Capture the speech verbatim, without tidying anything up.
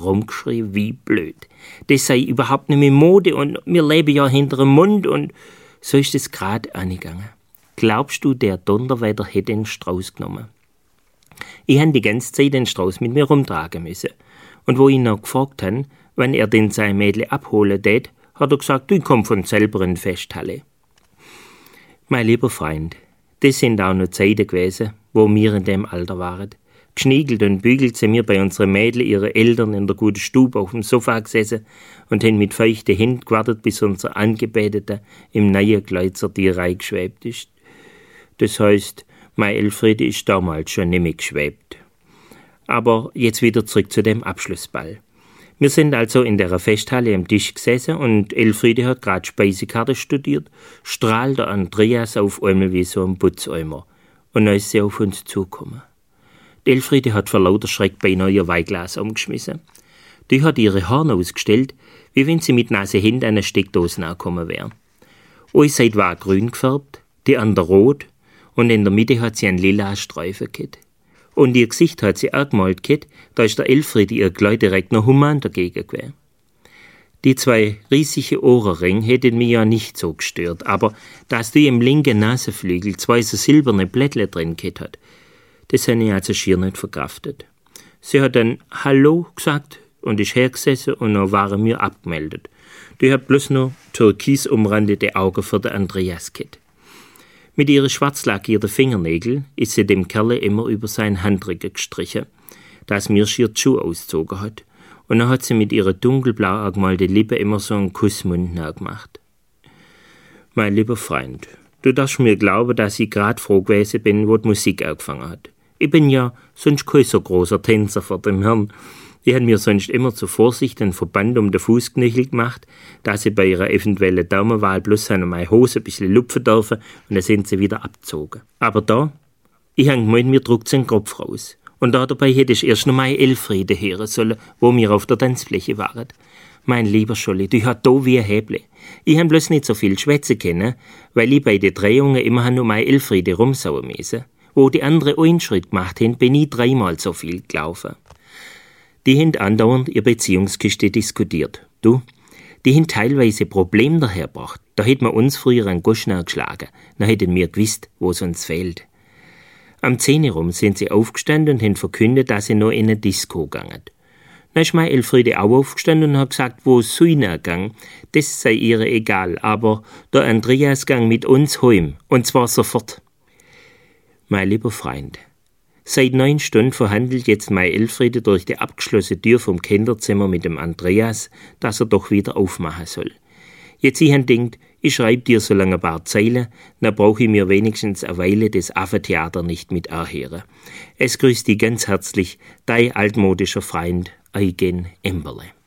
rumgeschrien wie blöd. Das sei überhaupt nicht mehr Mode und wir leben ja hinter dem Mund und so ist es gerade angegangen. Glaubst du, der Donnerwetter hätte den Strauß genommen? Ich habe die ganze Zeit den Strauß mit mir rumtragen müssen. Und wo ich ihn noch gefragt habe, wann er den sein Mädel abholen tät, hat er gesagt, du komm von selber in die Festhalle. Mein lieber Freund, das sind auch noch Zeiten gewesen, wo wir in dem Alter waren. Geschniegelt und bügelt sind wir bei unseren Mädchen, ihre Eltern in der guten Stube auf dem Sofa gesessen und haben mit feuchten Händen gewartet, bis unser Angebeteter im neuen Kleid zur Tierei geschwebt ist. Das heisst, mein Elfriede ist damals schon nicht mehr geschwebt. Aber jetzt wieder zurück zu dem Abschlussball. Wir sind also in der Festhalle am Tisch gesessen und Elfriede hat gerade Speisekarte studiert, strahlt der Andreas auf einmal wie so ein Putzeimer. Und dann ist sie auf uns zugekommen. Die Elfriede hat vor lauter Schreck beinahe ihr Weinglas umgeschmissen. Die hat ihre Haare ausgestellt, wie wenn sie mit nassen Händen an eine Steckdose angekommen wäre. Eine Seite war grün gefärbt, die andere rot und in der Mitte hat sie einen lila Streifen gehabt. Und ihr Gesicht hat sie auch gemalt gehabt, da ist der Elfriede ihr Kleid direkt noch human dagegen gewesen. Die zwei riesige Ohrenringe hätten mich ja nicht so gestört, aber dass die im linken Nasenflügel zwei so silberne Blättle drin gehabt hat, das habe ich also schier nicht verkraftet. Sie hat dann Hallo gesagt und ist hergesessen und dann waren wir abgemeldet. Die hat bloß noch türkis umrandete Augen für den Andreas gehabt. Mit ihren schwarz lackierten Fingernägeln ist sie dem Kerle immer über seinen Handrücken gestrichen, dass mir schier die Schuhe ausgezogen hat. Und dann hat sie mit ihrer dunkelblau angemalten Lippe immer so einen Kussmund nachgemacht. Mein lieber Freund, du darfst mir glauben, dass ich grad froh gewesen bin, wo die Musik angefangen hat. Ich bin ja sonst kein so großer Tänzer vor dem Herrn. Ich habe mir sonst immer zur Vorsicht einen Verband um den Fußknöchel gemacht, dass sie bei ihrer eventuellen Daumenwahl bloß an meine Hose ein bisschen lupfen dürfen und dann sind sie wieder abgezogen. Aber da, ich habe gemeint, mir druckt den Kopf raus. Und da dabei hätte ich erst noch meine Elfriede hören sollen, wo wir auf der Tanzfläche waren. Mein lieber Scholli, du hast da wie ein Häble. Ich habe bloß nicht so viel schwätzen können, weil ich bei den Drehungen immer nur meine Elfriede rumsauen müssen. Wo die anderen einen Schritt gemacht haben, bin ich dreimal so viel gelaufen. Die haben andauernd ihre Beziehungskiste diskutiert. Du, die haben teilweise Probleme dahergebracht. Da hätten wir uns früher einen Goschen geschlagen. Dann hätten wir gewusst, wo es uns fehlt. Am zehn rum sind sie aufgestanden und haben verkündet, dass sie noch in eine Disco gegangen. Dann ist meine Elfriede auch aufgestanden und hat gesagt, wo es so hingegangen, das sei ihr egal, aber der Andreas gang mit uns heim, und zwar sofort. Mein lieber Freund, seit neun Stunden verhandelt jetzt meine Elfriede durch die abgeschlossene Tür vom Kinderzimmer mit dem Andreas, dass er doch wieder aufmachen soll. Jetzt ich han denkt, ich schreib dir so lange ein paar Zeilen, dann brauche ich mir wenigstens eine Weile das Affentheater nicht mit anhören. Es grüßt dich ganz herzlich, dein altmodischer Freund Eugen Emberle.